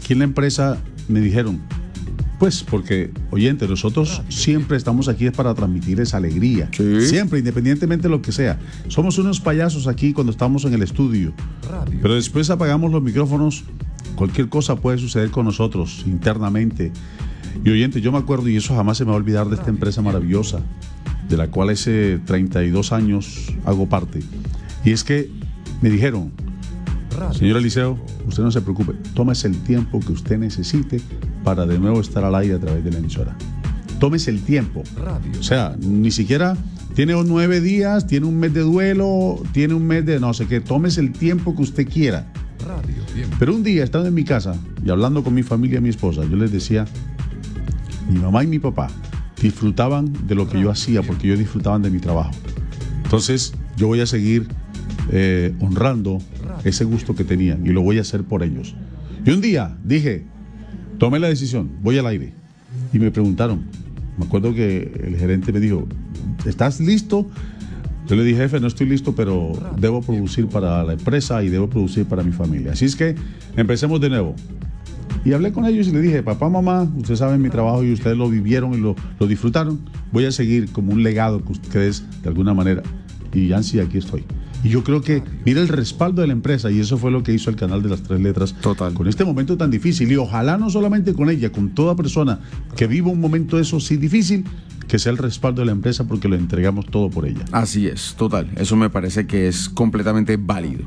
aquí en la empresa me dijeron, pues porque, oyente, nosotros siempre estamos aquí para transmitir esa alegría. Sí. Siempre, independientemente de lo que sea. Somos unos payasos aquí cuando estamos en el estudio. Pero después apagamos los micrófonos, cualquier cosa puede suceder con nosotros internamente. Y oyente, yo me acuerdo, y eso jamás se me va a olvidar, de esta empresa maravillosa, de la cual hace 32 años hago parte. Y es que me dijeron, señor Eliseo, usted no se preocupe, tómese el tiempo que usted necesite para de nuevo estar al aire a través de la emisora. Tómese el tiempo. O sea, ni siquiera tiene 9 días, tiene un mes de duelo, tiene un mes de no sé qué. Tómese el tiempo que usted quiera. Pero un día, estando en mi casa y hablando con mi familia y mi esposa, yo les decía, mi mamá y mi papá disfrutaban de lo que yo hacía porque ellos disfrutaban de mi trabajo. Entonces, yo voy a seguir honrando ese gusto que tenían y lo voy a hacer por ellos. Y un día dije, tomé la decisión, voy al aire. Y me preguntaron, me acuerdo que el gerente me dijo, ¿estás listo? Yo le dije, jefe, no estoy listo, pero debo producir para la empresa y debo producir para mi familia. Así es que empecemos de nuevo. Y hablé con ellos y le dije, papá, mamá, ustedes saben mi trabajo y ustedes lo vivieron y lo disfrutaron. Voy a seguir como un legado que ustedes, de alguna manera. Y Yancy, aquí estoy. Y yo creo que, mira el respaldo de la empresa, y eso fue lo que hizo el canal de las 3 letras. Total. Con este momento tan difícil. Y ojalá no solamente con ella, con toda persona que viva un momento de eso sí difícil, que sea el respaldo de la empresa porque lo entregamos todo por ella. Así es, total. Eso me parece que es completamente válido.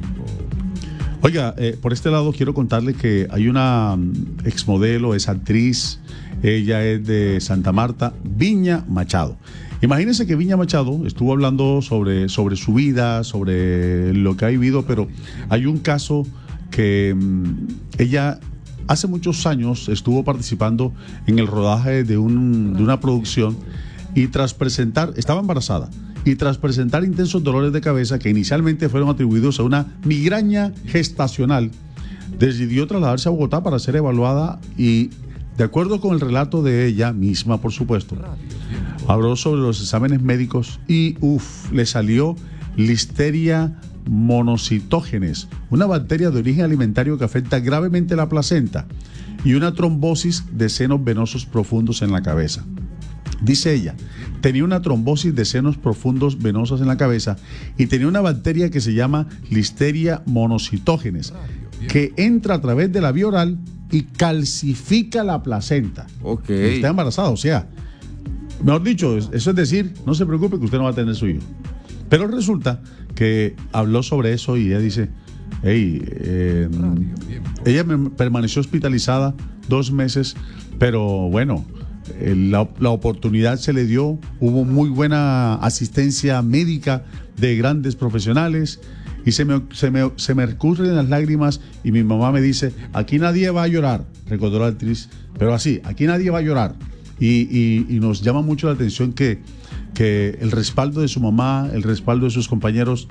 Oiga, por este lado quiero contarle que hay una exmodelo, es actriz, ella es de Santa Marta, Viña Machado. Imagínense que Viña Machado estuvo hablando sobre su vida, sobre lo que ha vivido, pero hay un caso que ella hace muchos años estuvo participando en el rodaje de una producción y tras presentar, estaba embarazada, y tras presentar intensos dolores de cabeza que inicialmente fueron atribuidos a una migraña gestacional, decidió trasladarse a Bogotá para ser evaluada y, de acuerdo con el relato de ella misma, por supuesto, habló sobre los exámenes médicos y le salió Listeria monocytogenes, una bacteria de origen alimentario que afecta gravemente la placenta, y una trombosis de senos venosos profundos en la cabeza. Dice ella, tenía una trombosis de senos profundos venosos en la cabeza y tenía una bacteria que se llama Listeria monocytogenes, que entra a través de la vía oral y calcifica la placenta. Ok. Está embarazada, o sea, mejor dicho, eso es decir, no se preocupe que usted no va a tener su hijo. Pero resulta que habló sobre eso y ella dice, ella permaneció hospitalizada 2 meses, pero bueno, la oportunidad se le dio, hubo muy buena asistencia médica de grandes profesionales y se me escurren las lágrimas y mi mamá me dice, aquí nadie va a llorar, recordó la actriz, pero así, aquí nadie va a llorar. Y nos llama mucho la atención que el respaldo de su mamá, el respaldo de sus compañeros,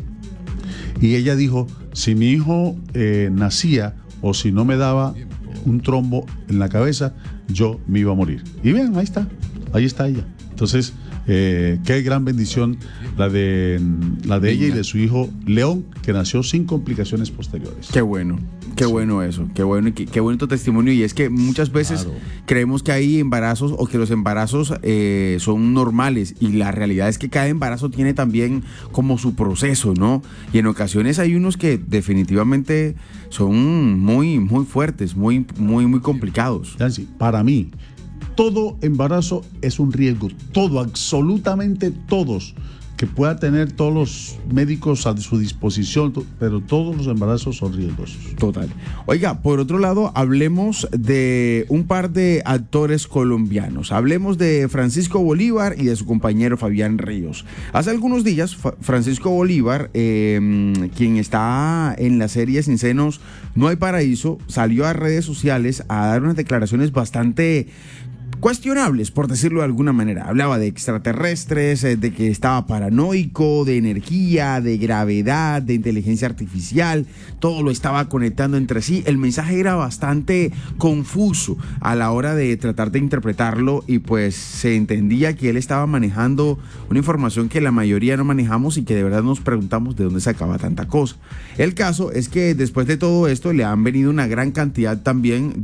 y ella dijo, si mi hijo nacía o si no me daba un trombo en la cabeza, yo me iba a morir. Y bien, ahí está ella. Entonces, qué gran bendición la de ella y de su hijo León, que nació sin complicaciones posteriores. Qué bueno. Qué bueno eso, qué bueno, qué bueno tu testimonio. Y es que muchas veces creemos que hay embarazos o que los embarazos son normales, y la realidad es que cada embarazo tiene también como su proceso, ¿no? Y en ocasiones hay unos que definitivamente son muy, muy fuertes, muy, muy, muy complicados. Yancy, para mí, todo embarazo es un riesgo, todo, absolutamente todos, que pueda tener todos los médicos a su disposición, pero todos los embarazos son riesgosos. Total. Oiga, por otro lado, hablemos de un par de actores colombianos. Hablemos de Francisco Bolívar y de su compañero Fabián Ríos. Hace algunos días, Francisco Bolívar, quien está en la serie Sin Senos No Hay Paraíso, salió a redes sociales a dar unas declaraciones bastante cuestionables, por decirlo de alguna manera. Hablaba de extraterrestres, de que estaba paranoico, de energía, de gravedad, de inteligencia artificial. Todo lo estaba conectando entre sí. El mensaje era bastante confuso a la hora de tratar de interpretarlo, y pues se entendía que él estaba manejando una información que la mayoría no manejamos y que de verdad nos preguntamos de dónde sacaba tanta cosa. El caso es que después de todo esto le han venido una gran cantidad también